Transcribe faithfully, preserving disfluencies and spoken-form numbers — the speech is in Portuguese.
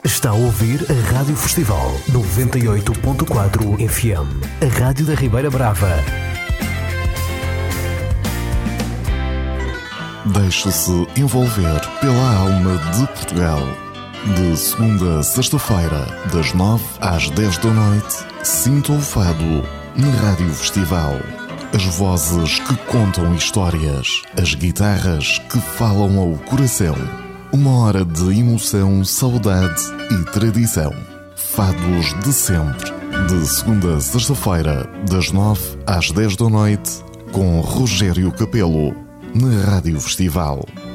Está a ouvir a Rádio Festival noventa e oito ponto quatro F M, a rádio da Ribeira Brava. Deixe-se envolver pela alma de Portugal. De segunda a sexta-feira, das nove às dez da noite, sinta o fado na Rádio Festival. As vozes que contam histórias, as guitarras que falam ao coração. Uma hora de emoção, saudade e tradição. Fados de sempre. De segunda a sexta-feira, das nove às dez da noite, com Rogério Capelo, na Rádio Festival.